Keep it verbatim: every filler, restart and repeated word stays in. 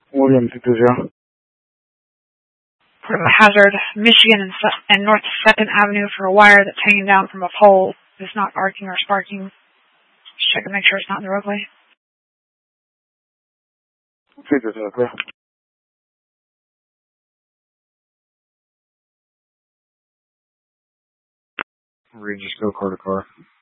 William two two zero. Report of a hazard, Michigan and, Se- and North second Avenue for a wire that's hanging down from a pole. It's not arcing or sparking. Just check and make sure it's not in the roadway. two two zero, clear. Regis, go car to car.